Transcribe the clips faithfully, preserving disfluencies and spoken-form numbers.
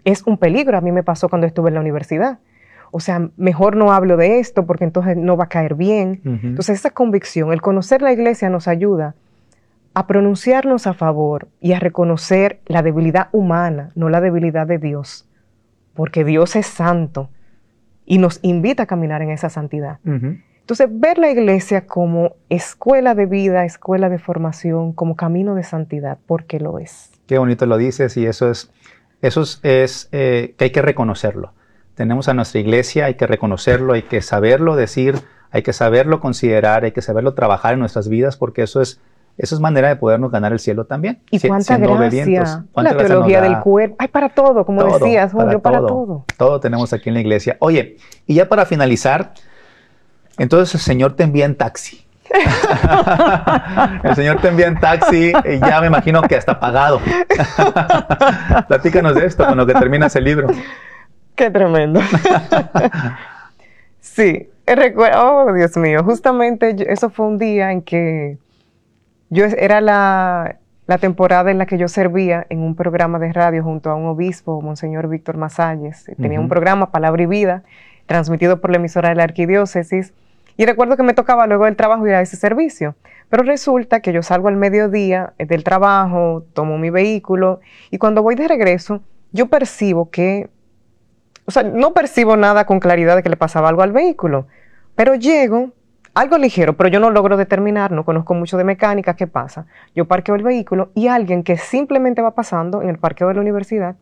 es un peligro. A mí me pasó cuando estuve en la universidad. O sea, mejor no hablo de esto porque entonces no va a caer bien. Uh-huh. Entonces esa convicción, el conocer la iglesia nos ayuda a pronunciarnos a favor y a reconocer la debilidad humana, no la debilidad de Dios, porque Dios es santo y nos invita a caminar en esa santidad. Uh-huh. Entonces, ver la iglesia como escuela de vida, escuela de formación, como camino de santidad, porque lo es. Qué bonito lo dices, y eso es, eso es, es eh, que hay que reconocerlo. Tenemos a nuestra iglesia, hay que reconocerlo, hay que saberlo decir, hay que saberlo considerar, hay que saberlo trabajar en nuestras vidas, porque eso es Eso es manera de podernos ganar el cielo también. Y si, cuánta gracia. ¿Cuánta la teología del cuerpo. Hay para todo, como todo, decías, Julio, para, para todo. Todo Todo tenemos aquí en la iglesia. Oye, y ya para finalizar, entonces el Señor te envía en taxi. El Señor te envía en taxi y ya me imagino que hasta pagado. Platícanos de esto con lo que terminas el libro. Qué tremendo. Sí, recuerdo, oh Dios mío, justamente yo, eso fue un día en que yo era la, la temporada en la que yo servía en un programa de radio junto a un obispo, Monseñor Víctor Masalles. Tenía uh-huh. un programa, Palabra y Vida, transmitido por la emisora de la Arquidiócesis. Y recuerdo que me tocaba luego del trabajo ir a ese servicio. Pero resulta que yo salgo al mediodía del trabajo, tomo mi vehículo, y cuando voy de regreso, yo percibo que, o sea, no percibo nada con claridad de que le pasaba algo al vehículo, pero llego, algo ligero, pero yo no logro determinar, no conozco mucho de mecánica, ¿qué pasa? Yo parqueo el vehículo y alguien que simplemente va pasando en el parqueo de la universidad,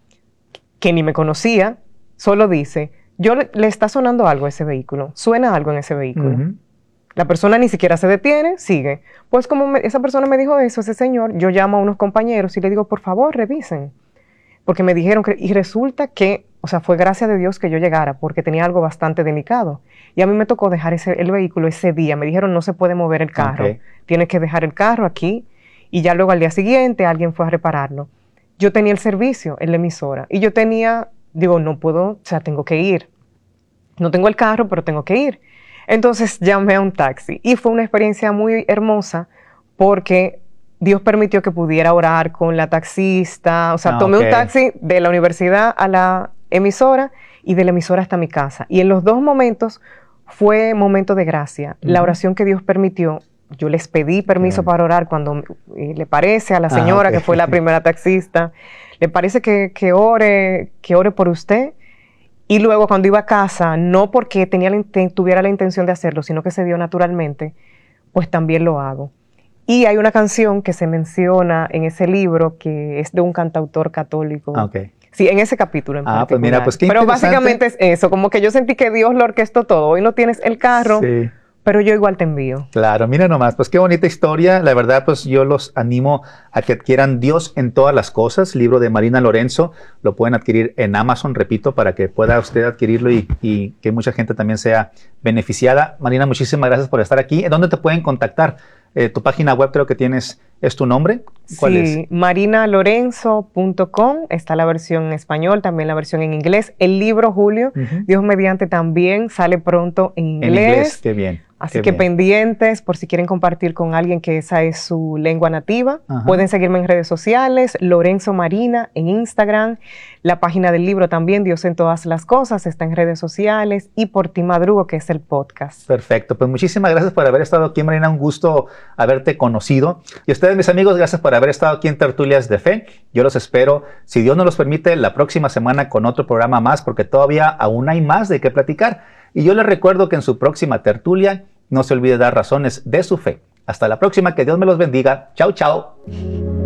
que ni me conocía, solo dice, yo le, le está sonando algo a ese vehículo, suena algo en ese vehículo. Uh-huh. La persona ni siquiera se detiene, sigue. Pues como me, esa persona me dijo eso, ese señor, yo llamo a unos compañeros y le digo, por favor, revisen. Porque me dijeron que, y resulta que, o sea, fue gracia de Dios que yo llegara, porque tenía algo bastante delicado. Y a mí me tocó dejar ese, el vehículo ese día. Me dijeron, no se puede mover el carro. Okay. Tienes que dejar el carro aquí. Y ya luego al día siguiente alguien fue a repararlo. Yo tenía el servicio en la emisora. Y yo tenía, digo, no puedo, o sea, tengo que ir. No tengo el carro, pero tengo que ir. Entonces llamé a un taxi. Y fue una experiencia muy hermosa porque Dios permitió que pudiera orar con la taxista. O sea, ah, tomé okay. un taxi de la universidad a la emisora y de la emisora hasta mi casa. Y en los dos momentos fue momento de gracia. Uh-huh. La oración que Dios permitió, yo les pedí permiso okay. para orar cuando eh, le parece a la señora, ah, okay. que fue la primera taxista, le parece que, que, ore, que ore por usted. Y luego cuando iba a casa, no porque tenía la tuviera la intención de hacerlo, sino que se dio naturalmente, pues también lo hago. Y hay una canción que se menciona en ese libro que es de un cantautor católico. Okay. Sí, en ese capítulo en ah, particular. Pues mira, pues qué Pero interesante. básicamente es eso, como que yo sentí que Dios lo orquestó todo. Hoy no tienes el carro, sí. pero yo igual te envío. Claro, mira nomás, pues qué bonita historia. La verdad, pues yo los animo a que adquieran Dios en todas las cosas, libro de Marina Lorenzo. Lo pueden adquirir en Amazon, repito, para que pueda usted adquirirlo y, y que mucha gente también sea beneficiada. Marina, muchísimas gracias por estar aquí. ¿Dónde te pueden contactar? Eh, tu página web creo que tienes, ¿es tu nombre? ¿Cuál sí, es? marina lorenzo punto com, está la versión en español, también la versión en inglés. El libro, Julio, uh-huh. Dios mediante, también sale pronto en inglés. En inglés, qué bien. Así qué que bien. Pendientes, por si quieren compartir con alguien que esa es su lengua nativa. Uh-huh. Pueden seguirme en redes sociales, Lorenzo Marina en Instagram. La página del libro también, Dios en todas las cosas, está en redes sociales. Y Por Ti Madrugo, que es el podcast. Perfecto, pues muchísimas gracias por haber estado aquí, Marina. Un gusto haberte conocido. Y ustedes, mis amigos, gracias por haber estado aquí en Tertulias de Fe. Yo los espero, si Dios nos los permite, la próxima semana con otro programa más, porque todavía aún hay más de qué platicar. Y yo les recuerdo que en su próxima tertulia no se olvide dar razones de su fe. Hasta la próxima, que Dios me los bendiga. Chao, chao.